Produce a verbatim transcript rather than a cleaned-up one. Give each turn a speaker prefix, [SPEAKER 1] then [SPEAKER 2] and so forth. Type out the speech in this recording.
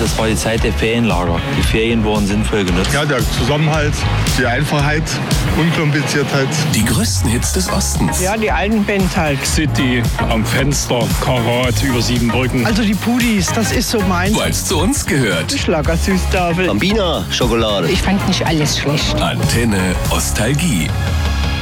[SPEAKER 1] das war die Zeit der Ferienlager. Die Ferien wurden sinnvoll genutzt.
[SPEAKER 2] Ja, der Zusammenhalt, die Einfachheit, Unkompliziertheit.
[SPEAKER 3] Die größten Hits des Ostens.
[SPEAKER 4] Ja, die alten Bands halt.
[SPEAKER 5] City, am Fenster, Karat, über Siebenbrücken.
[SPEAKER 4] Also die Pudis, das ist so meins.
[SPEAKER 3] Weil es zu uns gehört.
[SPEAKER 4] Schlagersüßtafel.
[SPEAKER 6] Bambina Schokolade.
[SPEAKER 7] Ich fand nicht alles schlecht.
[SPEAKER 3] Antenne Ostalgie.